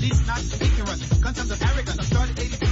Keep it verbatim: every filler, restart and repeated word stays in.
Not speaking Russian. Concepts of arrogance. I started eighty